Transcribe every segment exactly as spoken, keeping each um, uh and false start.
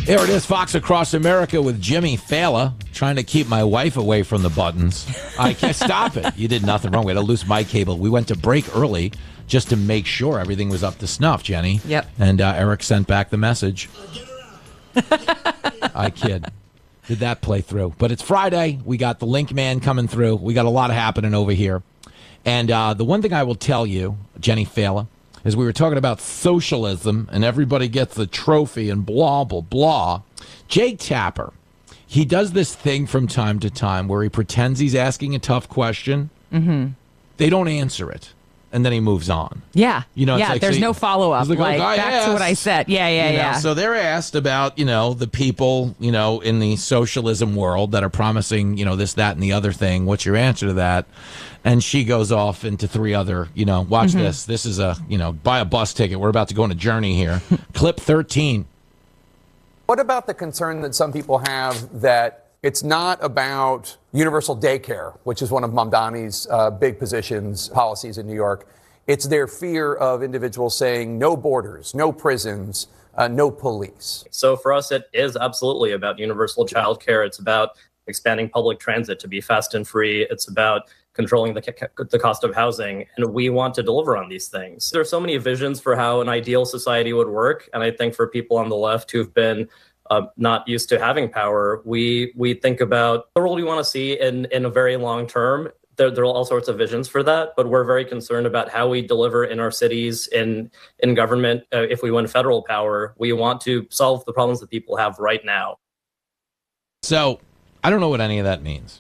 Here it is, Fox Across America with Jimmy Fallon, trying to keep my wife away from the buttons. I can't stop it. You did nothing wrong. We had a loose mic cable. We went to break early just to make sure everything was up to snuff, Jenny. Yep. And uh, Eric sent back the message. I kid. Did that play through? But it's Friday. We got the Link Man coming through. We got a lot happening over here. And uh, the one thing I will tell you, Jenny Fallon, is we were talking about socialism and everybody gets the trophy and blah, blah, blah. Jake Tapper, he does this thing from time to time where he pretends he's asking a tough question. Mm-hmm. They don't answer it. And then he moves on. Yeah. You know, it's yeah, like, there's so no follow-up. like, Like, like, back to what I said. Yeah, yeah, you know, yeah. So they're asked about, you know, the people, you know, in the socialism world that are promising, you know, this, that, and the other thing. What's your answer to that? And she goes off into three other, you know, watch Mm-hmm. this. This is a, you know, buy a bus ticket. We're about to go on a journey here. Clip thirteen. What about the concern that some people have that it's not about universal daycare, which is one of Mamdani's uh, big positions, policies in New York. It's their fear of individuals saying no borders, no prisons, uh, no police. So for us, it is absolutely about universal child care. It's about expanding public transit to be fast and free. It's about controlling the, the cost of housing. And we want to deliver on these things. There are so many visions for how an ideal society would work. And I think for people on the left who've been Uh, not used to having power, we we think about the world we want to see in, in a very long term. There, there are all sorts of visions for that, but we're very concerned about how we deliver in our cities, in, in government. Uh, if we win federal power, we want to solve the problems that people have right now. So I don't know what any of that means.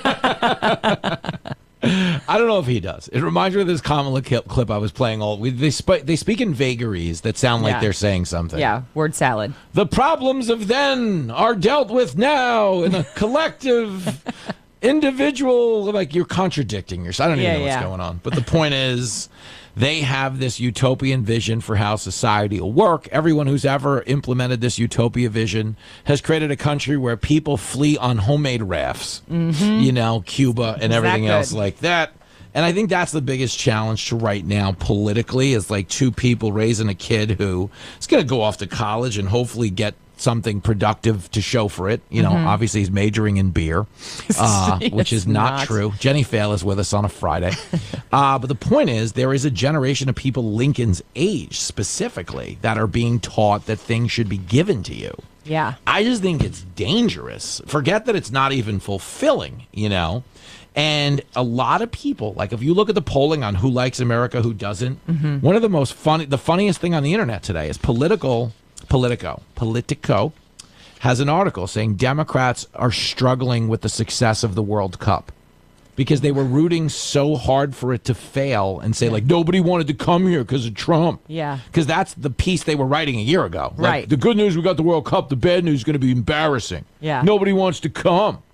I don't know if he does. It reminds me of this Kamala clip I was playing. All we, they, sp- they speak in vagaries that sound like Yeah. they're saying something. Yeah, word salad. The problems of then are dealt with now in a collective, individual. Like, you're contradicting yourself. I don't even Yeah, know what's yeah. going on. But the point is, they have this utopian vision for how society will work. Everyone who's ever implemented this utopia vision has created a country where people flee on homemade rafts, Mm-hmm. you know, Cuba and everything that else good? like that. And I think that's the biggest challenge to right now politically, is like two people raising a kid who is going to go off to college and hopefully get something productive to show for it. You know, Mm-hmm. obviously he's majoring in beer, uh, which is It's not, not. true. Jenny Fallon is with us on a Friday. uh, but the point is, there is a generation of people Lincoln's age specifically that are being taught that things should be given to you. Yeah. I just think it's dangerous. Forget that it's not even fulfilling, you know? And a lot of people, like if you look at the polling on who likes America, who doesn't, Mm-hmm. one of the most funny, the funniest thing on the internet today is Political, Politico, Politico has an article saying Democrats are struggling with the success of the World Cup because they were rooting so hard for it to fail and say, like, nobody wanted to come here because of Trump. Yeah. Because that's the piece they were writing a year ago. Like, Right. the good news, we got the World Cup. The bad news is going to be embarrassing. Yeah. Nobody wants to come.